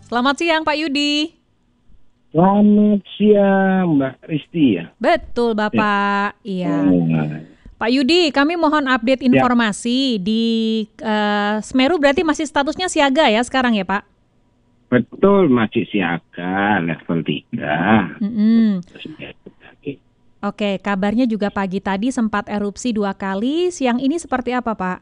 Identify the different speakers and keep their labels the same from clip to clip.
Speaker 1: Selamat siang Pak Yudi.
Speaker 2: Selamat siang, Mbak Risti ya.
Speaker 1: Betul
Speaker 2: Ya.
Speaker 1: Bapak, iya.
Speaker 2: Oh,
Speaker 1: Pak Yudi, kami mohon update
Speaker 2: ya,
Speaker 1: informasi di Semeru berarti masih statusnya siaga ya sekarang ya Pak?
Speaker 2: betul masih siaga level 3.
Speaker 1: Mm-mm. Oke, kabarnya juga pagi tadi sempat erupsi 2 kali, siang ini seperti apa Pak?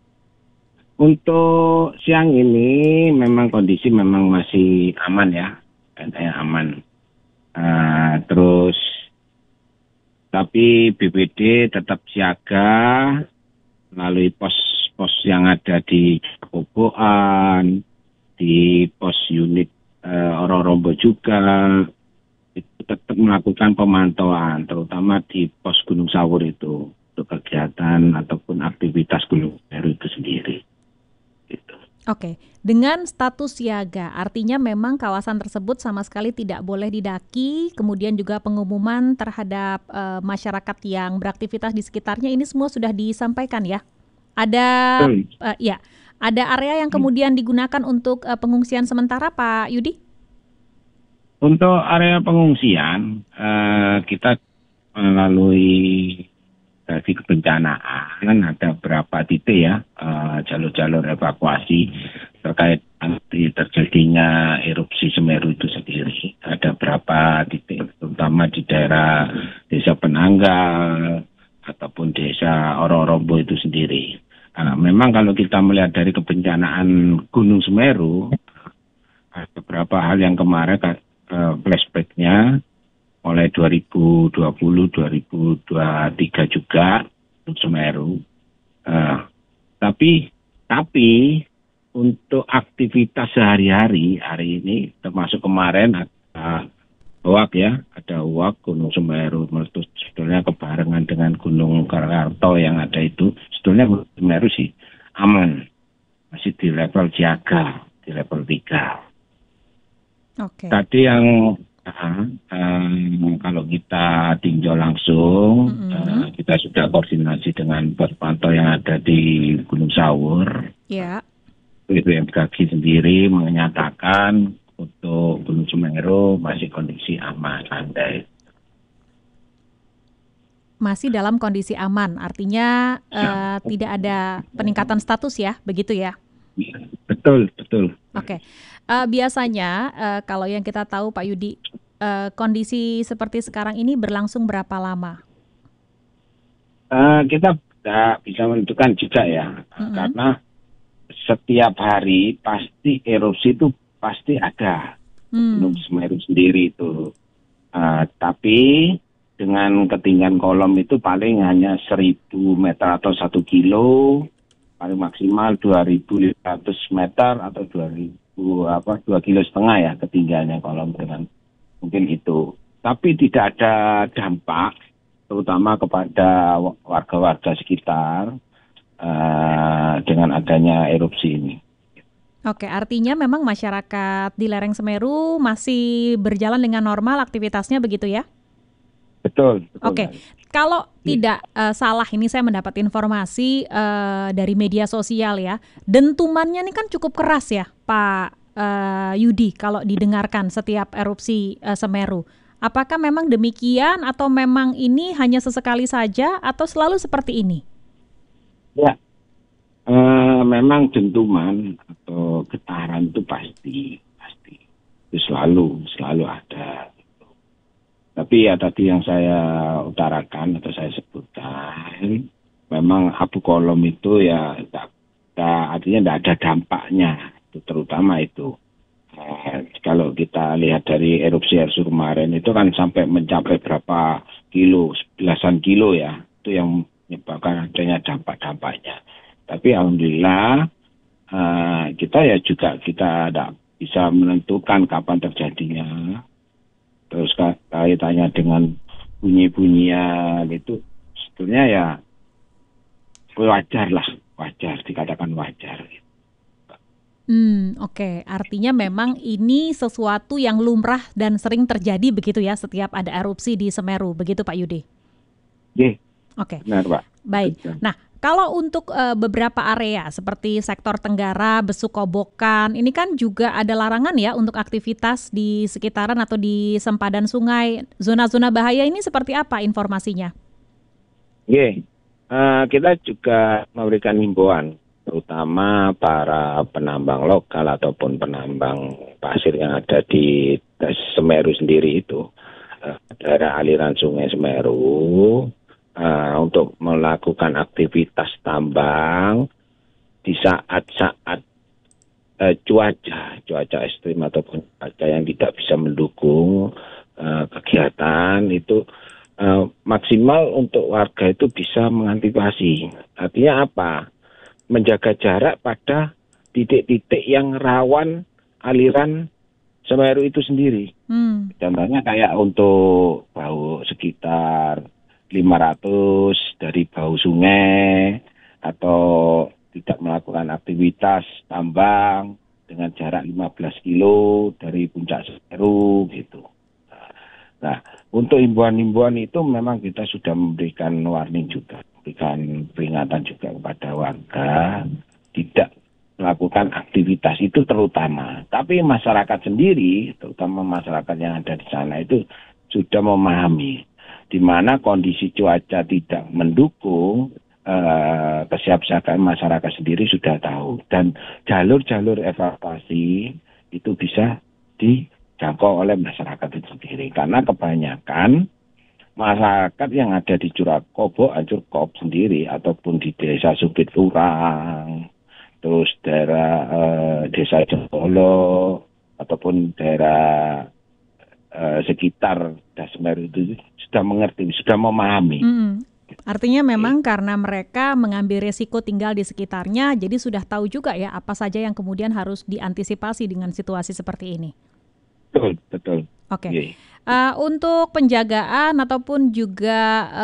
Speaker 2: Untuk siang ini memang kondisi memang masih aman ya, katanya aman. Terus tapi BPD tetap siaga melalui pos-pos yang ada di Koboan, di pos unit Ororombo juga. Itu tetap melakukan pemantauan, terutama di pos Gunung Sawur itu untuk kegiatan ataupun aktivitas Gunung Semeru itu sendiri. Gitu.
Speaker 1: Oke, dengan status siaga, artinya memang kawasan tersebut sama sekali tidak boleh didaki, kemudian juga pengumuman terhadap masyarakat yang beraktivitas di sekitarnya ini semua sudah disampaikan ya. Ada ya, ada area yang kemudian digunakan untuk pengungsian sementara Pak Yudi?
Speaker 2: Untuk area pengungsian, kita melalui dari kebencanaan ada beberapa titik ya, jalur-jalur evakuasi terkait anti terjadinya erupsi Semeru itu sendiri. Ada beberapa titik, terutama di daerah Desa Penanggal ataupun Desa Ororombo itu sendiri. Memang kalau kita melihat dari kebencanaan Gunung Semeru, ada beberapa hal yang kemarin flashback-nya mulai 2020-2023 juga untuk Semeru. Tapi untuk aktivitas sehari-hari hari ini termasuk kemarin ada uak Gunung Semeru meletus sebetulnya kebarengan dengan Gunung Krakatau yang ada itu sebetulnya Gunung Semeru sih aman, masih di level siaga, di level 3.
Speaker 1: Oke.
Speaker 2: Tadi yang kalau kita tinjau langsung, kita sudah koordinasi dengan pos pantau yang ada di Gunung Sawur.
Speaker 1: Ya.
Speaker 2: BMKG sendiri menyatakan untuk Gunung Semeru masih kondisi aman, landai.
Speaker 1: Masih dalam kondisi aman, artinya tidak ada peningkatan status ya, begitu ya?
Speaker 2: Betul.
Speaker 1: Oke. Biasanya kalau yang kita tahu Pak Yudi, kondisi seperti sekarang ini berlangsung berapa lama?
Speaker 2: Kita tidak bisa menentukan juga ya, karena setiap hari pasti erupsi itu pasti ada Gunung Semeru sendiri itu. Tapi dengan ketinggian kolom itu paling hanya 1.000 meter atau 1 kilo, paling maksimal 2.500 meter atau 2,5 kilo ya ketinggiannya kolom dengan mungkin itu. Tapi tidak ada dampak terutama kepada warga-warga sekitar dengan adanya erupsi ini.
Speaker 1: Oke, artinya memang masyarakat di lereng Semeru masih berjalan dengan normal aktivitasnya begitu ya?
Speaker 2: Betul.
Speaker 1: Oke, kalau tidak salah ini saya mendapat informasi dari media sosial ya, dentumannya ini kan cukup keras ya Pak Yudi kalau didengarkan setiap erupsi Semeru. Apakah memang demikian atau memang ini hanya sesekali saja atau selalu seperti ini?
Speaker 2: Ya, memang dentuman atau getaran itu pasti itu selalu ada. Tapi ya tadi yang saya utarakan atau saya sebutkan, memang abu kolom itu ya artinya tidak ada dampaknya, itu terutama itu. Kalau kita lihat dari erupsi Erupsi kemarin itu kan sampai mencapai berapa kilo, belasan kilo ya, itu yang menyebabkan adanya dampak-dampaknya. Tapi alhamdulillah kita tidak bisa menentukan kapan terjadinya. Terus kaitannya dengan bunyi-bunyian itu sebetulnya ya wajar, dikatakan wajar.
Speaker 1: Oke. Artinya memang ini sesuatu yang lumrah dan sering terjadi begitu ya setiap ada erupsi di Semeru, begitu Pak Yudi?
Speaker 2: Oke.
Speaker 1: Oke.
Speaker 2: Benar, Pak.
Speaker 1: Baik. Nah, Kalau untuk beberapa area seperti sektor Tenggara, Besuk Kobokan, ini kan juga ada larangan ya untuk aktivitas di sekitaran atau di sempadan sungai. Zona-zona bahaya ini seperti apa informasinya?
Speaker 2: Oke, kita juga memberikan himbauan, terutama para penambang lokal ataupun penambang pasir yang ada di Semeru sendiri itu, daerah aliran Sungai Semeru, untuk melakukan aktivitas tambang di saat-saat cuaca ekstrim ataupun cuaca yang tidak bisa mendukung kegiatan itu, maksimal untuk warga itu bisa mengantisipasi. Artinya apa? Menjaga jarak pada titik-titik yang rawan aliran Semeru itu sendiri. Contohnya kayak untuk bahu sekitar 500 dari bahu sungai, atau tidak melakukan aktivitas tambang dengan jarak 15 kilo dari puncak Semeru gitu. Nah, untuk himbauan-himbauan itu memang kita sudah memberikan warning juga, memberikan peringatan juga kepada warga tidak melakukan aktivitas itu terutama. Tapi masyarakat sendiri, terutama masyarakat yang ada di sana itu sudah memahami di mana kondisi cuaca tidak mendukung, kesiapsiagaan masyarakat sendiri sudah tahu, dan jalur-jalur evakuasi itu bisa dijangkau oleh masyarakat itu sendiri, karena kebanyakan masyarakat yang ada di Curakobo, Ancurkop sendiri ataupun di desa Subit Urang, terus daerah desa Jempolo ataupun daerah sekitar Semeru itu sudah mengerti, sudah memahami.
Speaker 1: Artinya memang karena mereka mengambil resiko tinggal di sekitarnya, jadi sudah tahu juga ya apa saja yang kemudian harus diantisipasi dengan situasi seperti ini.
Speaker 2: Betul.
Speaker 1: Oke. Untuk penjagaan ataupun juga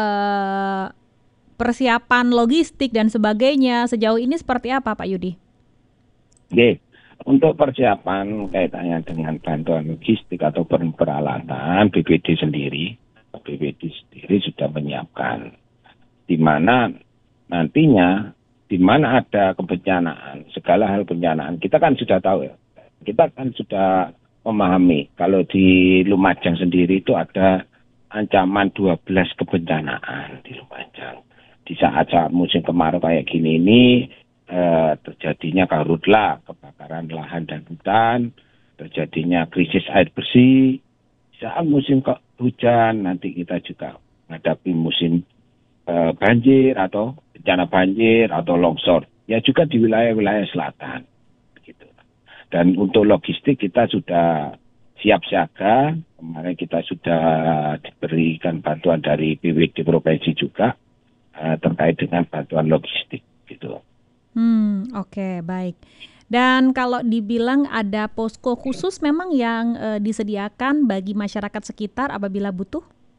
Speaker 1: persiapan logistik dan sebagainya sejauh ini seperti apa, Pak Yudi?
Speaker 2: Oke. Untuk persiapan kaitannya dengan bantuan logistik atau peralatan, BPD sendiri sudah menyiapkan, di mana nantinya, di mana ada kebencanaan, segala hal bencanaan, kita kan sudah tahu ya, kita kan sudah memahami kalau di Lumajang sendiri itu ada ancaman 12 kebencanaan di Lumajang. Di saat-saat musim kemarau kayak gini ini, terjadinya karhutlah, kebakaran lahan dan hutan, terjadinya krisis air bersih. Saat musim hujan nanti kita juga menghadapi musim banjir atau bencana banjir atau longsor. Ya juga di wilayah-wilayah selatan. Gitu. Dan untuk logistik kita sudah siap siaga. Kemarin kita sudah diberikan bantuan dari BWD Provinsi juga terkait dengan bantuan logistik gitu.
Speaker 1: Oke, baik. Dan kalau dibilang ada posko khusus memang yang disediakan bagi masyarakat sekitar apabila butuh?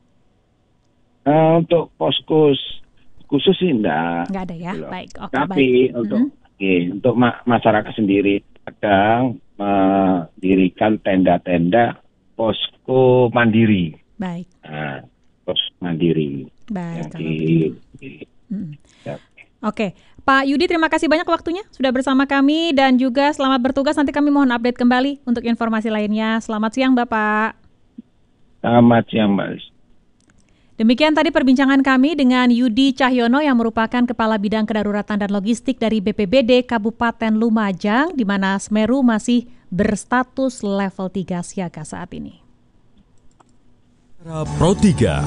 Speaker 2: Untuk posko khusus sih enggak
Speaker 1: ada ya.
Speaker 2: gitu.
Speaker 1: Baik. Oke,
Speaker 2: tapi
Speaker 1: baik.
Speaker 2: Untuk masyarakat sendiri kadang mendirikan tenda-tenda posko mandiri.
Speaker 1: Baik.
Speaker 2: Posko mandiri.
Speaker 1: Baik.
Speaker 2: Ya.
Speaker 1: Oke, Pak Yudi, terima kasih banyak waktunya sudah bersama kami dan juga selamat bertugas. Nanti kami mohon update kembali untuk informasi lainnya. Selamat siang, Bapak.
Speaker 2: Selamat siang, Mbak.
Speaker 1: Demikian tadi perbincangan kami dengan Yudi Cahyono yang merupakan Kepala Bidang Kedaruratan dan Logistik dari BPBD Kabupaten Lumajang, di mana Semeru masih berstatus level 3 siaga saat ini.
Speaker 3: Pro 3.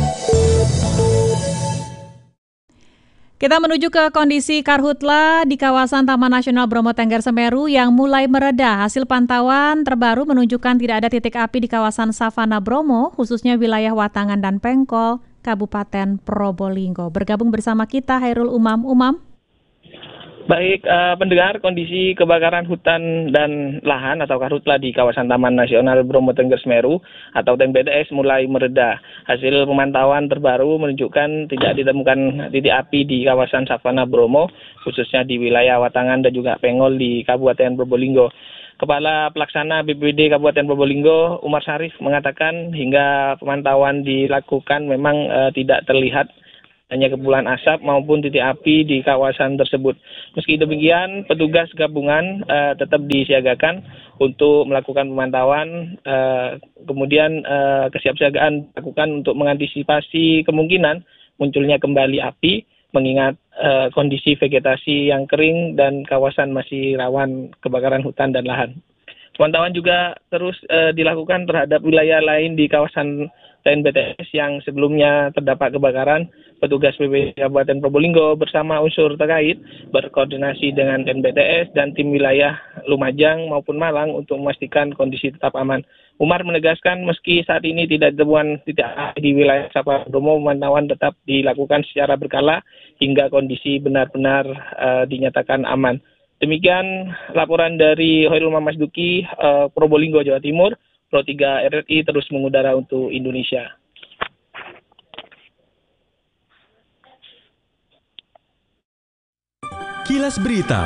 Speaker 1: Kita menuju ke kondisi karhutla di kawasan Taman Nasional Bromo Tengger Semeru yang mulai mereda. Hasil pantauan terbaru menunjukkan tidak ada titik api di kawasan Savana Bromo, khususnya wilayah Watangan dan Pengkol, Kabupaten Probolinggo. Bergabung bersama kita Hairul Umam.
Speaker 4: Baik, pendengar, kondisi kebakaran hutan dan lahan atau karhutla di kawasan Taman Nasional Bromo Tengger Semeru atau TNBTS mulai mereda. Hasil pemantauan terbaru menunjukkan tidak ditemukan titik api di kawasan Savana Bromo, khususnya di wilayah Watangan dan juga Pengol di Kabupaten Probolinggo. Kepala Pelaksana BPBD Kabupaten Probolinggo, Umar Syarif, mengatakan hingga pemantauan dilakukan memang tidak terlihat hanya kepulan asap maupun titik api di kawasan tersebut. Meski demikian, petugas gabungan tetap disiagakan untuk melakukan pemantauan, kemudian kesiapsiagaan dilakukan untuk mengantisipasi kemungkinan munculnya kembali api, mengingat kondisi vegetasi yang kering dan kawasan masih rawan kebakaran hutan dan lahan. Pemantauan juga terus dilakukan terhadap wilayah lain di kawasan TNBTS yang sebelumnya terdapat kebakaran. Petugas BPBD Kabupaten Probolinggo bersama unsur terkait berkoordinasi dengan TNBTS dan tim wilayah Lumajang maupun Malang untuk memastikan kondisi tetap aman. Umar menegaskan meski saat ini tidak ditemukan titik api di wilayah Sabah Bromo, pemantauan tetap dilakukan secara berkala hingga kondisi benar-benar dinyatakan aman. Demikian laporan dari Hoirul Mamasduki, Probolinggo, Jawa Timur. Pro 3 RRI terus mengudara untuk Indonesia.
Speaker 3: Kilas Berita.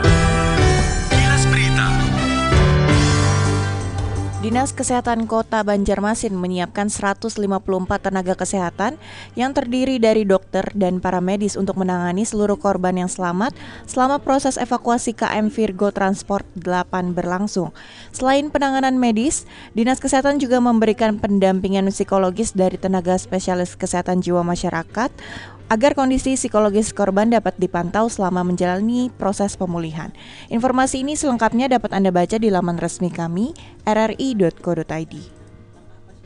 Speaker 5: Dinas Kesehatan Kota Banjarmasin menyiapkan 154 tenaga kesehatan yang terdiri dari dokter dan para medis untuk menangani seluruh korban yang selamat selama proses evakuasi KM Virgo Transport 8 berlangsung. Selain penanganan medis, Dinas Kesehatan juga memberikan pendampingan psikologis dari tenaga spesialis kesehatan jiwa masyarakat agar kondisi psikologis korban dapat dipantau selama menjalani proses pemulihan. Informasi ini selengkapnya dapat Anda baca di laman resmi kami, rri.co.id.